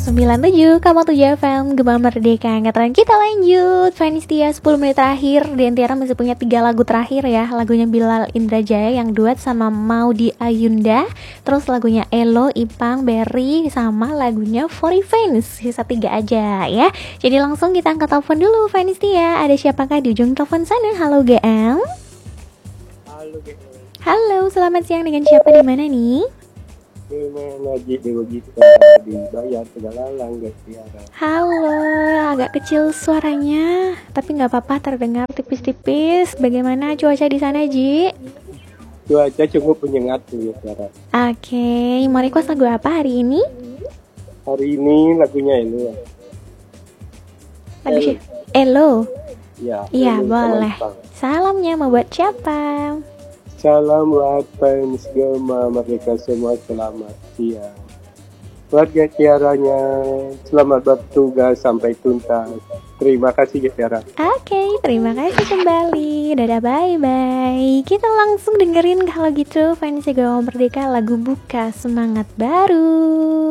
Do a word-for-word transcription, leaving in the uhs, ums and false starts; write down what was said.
sembilan puluh tujuh koma tujuh F M Gema Merdeka. Angkatan kita lanjut Fans Tia sepuluh menit terakhir. Di Tiara masih punya tiga lagu terakhir ya. Lagunya Bilal Indrajaya yang duet sama Maudy Ayunda. Terus lagunya Elo, Ipang, Berry, sama lagunya Fori Fans. Sisa tiga aja ya. Jadi langsung kita angkat telepon dulu Fans Tia. Ada siapakah di ujung telepon sana? Halo G M. Halo G M. Halo, selamat siang, dengan siapa di mana nih? Dengan Najib Dewi di Bayan Tegalalang guys ya. Halo, agak kecil suaranya, tapi nggak apa-apa, terdengar tipis-tipis. Bagaimana cuaca di sana, Ji? Cuaca cukup menyengat tuh ya sekarang. Oke, mau request lagu apa hari ini? Hari ini lagunya ini ya. Lagu siapa? Elo. Ya. Iya, Elo boleh. Salamnya mau buat siapa? Salam buat fans Gema Merdeka semua, selamat siang. Warga Tiaranya, selamat bertugas sampai tuntas. Terima kasih Tiara. Oke, terima kasih kembali. Dadah, bye-bye. Kita langsung dengerin kalau gitu fans Gema Merdeka lagu Buka Semangat Baru.